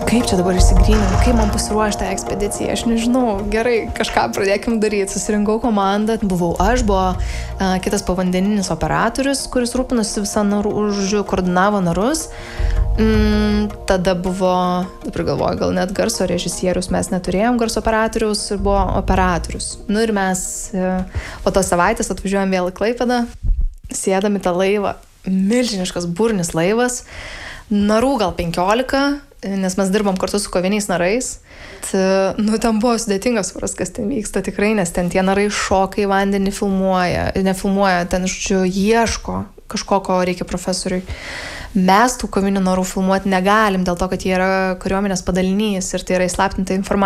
kaip čia dabar išsigrynint, kaip man pasiruošti tą ekspediciją, aš nežinau, gerai, kažką pradėkim daryti, susirinkau komandą, buvau aš, buvo kitas povandeninis operatorius, kuris rūpinosi visą narų, koordinavo narus, tada buvo, dabar galvoju, gal net garso režisierius, mes neturėjom garso operatorius ir buvo operatorius. Nu ir mes po tos savaitės atvažiuojam vėl į Klaipėdą, sėdam į tą laivą, milžiniškas burnis laivas, narų gal 15, nes mes dirbam kartu su koviniais narais. Ten buvo sudėtingas suras, kas ten vyksta tikrai, nes ten tie narai šoka į vandenį, nefilmuoja, ten ieško kažko, ko reikia profesoriui. Mes tų kovinių narų filmuoti negalim, dėl to, kad jie yra kariuomenės padalinys ir tai yra įslaptinta informacija.